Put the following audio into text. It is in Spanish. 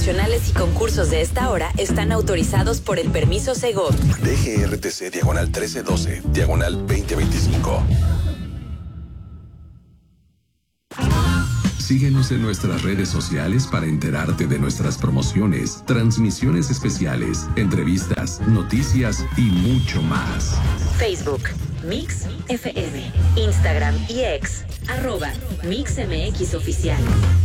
promocionales y concursos de esta hora están autorizados por el permiso Segov. DGRTC diagonal 1312, diagonal 2025. Síguenos en nuestras redes sociales para enterarte de nuestras promociones, transmisiones especiales, entrevistas, noticias y mucho más. Facebook, Mix FM, Instagram y X, @MixMX Oficial.